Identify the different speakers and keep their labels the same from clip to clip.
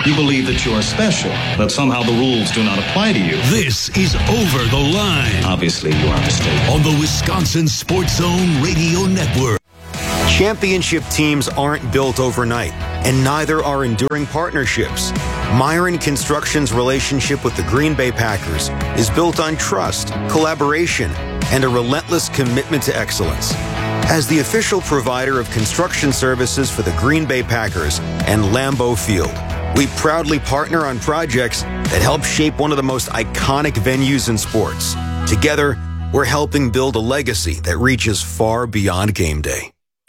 Speaker 1: You believe that you are special, that somehow the rules do not apply to you.
Speaker 2: This is Over the Line.
Speaker 1: Obviously, you are mistaken.
Speaker 2: On the Wisconsin Sports Zone Radio Network.
Speaker 3: Championship teams aren't built overnight, and neither are enduring partnerships. Myron Construction's relationship with the Green Bay Packers is built on trust, collaboration, and a relentless commitment to excellence. As the official provider of construction services for the Green Bay Packers and Lambeau Field, we proudly partner on projects that help shape one of the most iconic venues in sports. Together, we're helping build a legacy that reaches far beyond game day.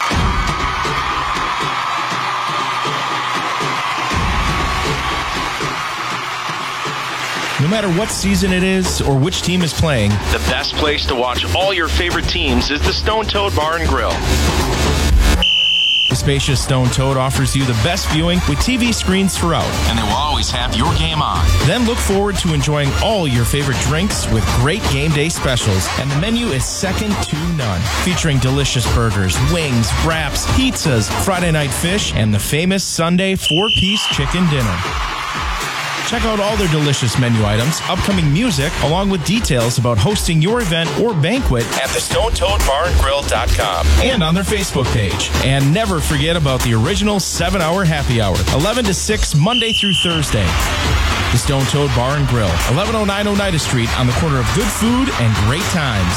Speaker 4: No matter what season it is or which team is playing,
Speaker 5: the best place to watch all your favorite teams is the Stone Toad Bar and Grill.
Speaker 4: The spacious Stone Toad offers you the best viewing with TV screens throughout.
Speaker 6: And they will always have your game on.
Speaker 4: Then look forward to enjoying all your favorite drinks with great game day specials. And the menu is second to none. Featuring delicious burgers, wings, wraps, pizzas, Friday night fish, and the famous Sunday 4-piece chicken dinner. Check out all their delicious menu items, upcoming music, along with details about hosting your event or banquet at thestonetoadbarandgrill.com and on their Facebook page. And never forget about the original 7-hour happy hour, 11 to 6, Monday through Thursday. The Stone Toad Bar and Grill, 1109 Oneida Street, on the corner of good food and great times.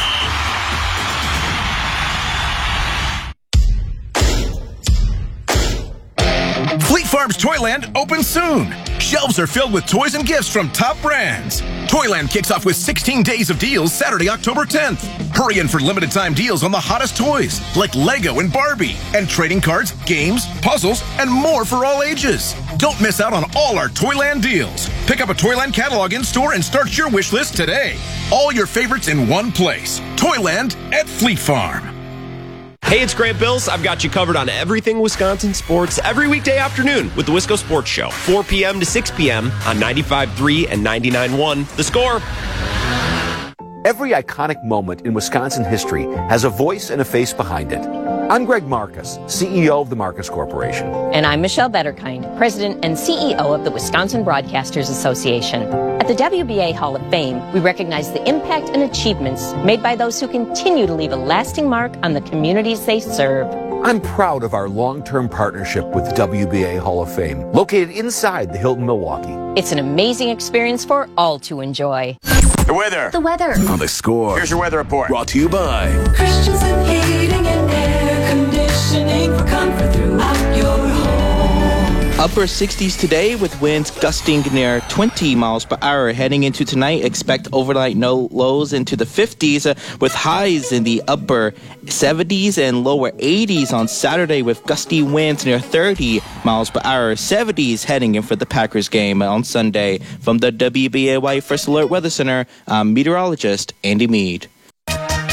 Speaker 7: Fleet Farm's Toyland opens soon. Shelves are filled with toys and gifts from top brands. Toyland kicks off with 16 days of deals Saturday, October 10th. Hurry in for limited time deals on the hottest toys like Lego and Barbie, and trading cards, games, puzzles, and more for all ages. Don't miss out on all our Toyland deals. Pick up a Toyland catalog in-store and start your wish list today. All your favorites in one place. Toyland at Fleet Farm.
Speaker 8: Hey, it's Grant Bills. I've got you covered on everything Wisconsin sports every weekday afternoon with the Wisco Sports Show, 4 p.m. to 6 p.m. on 95.3 and 99.1. The Score.
Speaker 9: Every iconic moment in Wisconsin history has a voice and a face behind it. I'm Greg Marcus, CEO of the Marcus Corporation.
Speaker 10: And I'm Michelle Betterkind, President and CEO of the Wisconsin Broadcasters Association. At the WBA Hall of Fame, we recognize the impact and achievements made by those who continue to leave a lasting mark on the communities they serve.
Speaker 9: I'm proud of our long-term partnership with the WBA Hall of Fame, located inside the Hilton Milwaukee.
Speaker 10: It's an amazing experience for all to enjoy.
Speaker 11: The weather.
Speaker 10: The weather.
Speaker 11: On The Score. Here's your weather report.
Speaker 12: Brought to you by
Speaker 13: Christensen Heating and Air Conditioning for comfort throughout your home.
Speaker 14: Upper 60s today with winds gusting near 20 miles per hour. Heading into tonight, expect overnight lows into the 50s with highs in the upper 70s and lower 80s on Saturday with gusty winds near 30 miles per hour. 70s heading in for the Packers game on Sunday. From the WBAY First Alert Weather Center, I'm meteorologist Andy Mead.